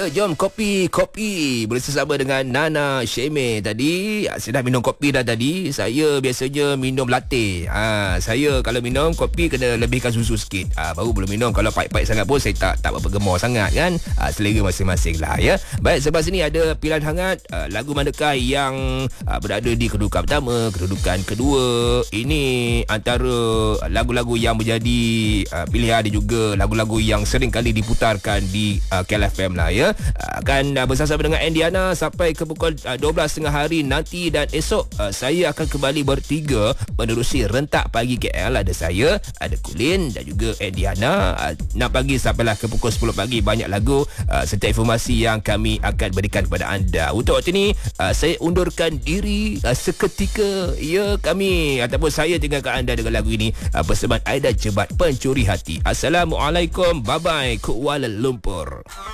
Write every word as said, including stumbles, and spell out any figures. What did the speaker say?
Ya, jom kopi, kopi bersama dengan Nana Sheme tadi. Saya dah minum kopi dah tadi. Saya biasanya minum latte. Ha, saya kalau minum kopi kena lebihkan susu sikit. Ha, baru boleh minum. Kalau pahit-pahit sangat pun saya tak tak berapa gemar sangat kan. Ha, selera masing-masing lah ya. Baik, sebelah sini ada pilihan hangat. Ha, lagu manakah yang ha, berada di kedudukan pertama, kedudukan kedua. Ini antara lagu-lagu yang menjadi ha, pilihan dan juga lagu-lagu yang sering kali diputarkan di uh, K L F M lah ya. Akan uh, bersama dengan Andiana sampai ke pukul uh, dua belas tiga puluh hari nanti, dan esok uh, saya akan kembali bertiga menerusi rentak pagi K L. Ada saya, ada Kulin dan juga Andiana. uh, enam pagi sampailah ke pukul sepuluh pagi, banyak lagu uh, serta informasi yang kami akan berikan kepada anda. Untuk waktu ini uh, saya undurkan diri uh, seketika ya, kami ataupun saya tinggalkan anda dengan lagu ini uh, bersama Aida Jebat, Pencuri Hati. Assalamualaikum, bye bye, Kuala Lumpur.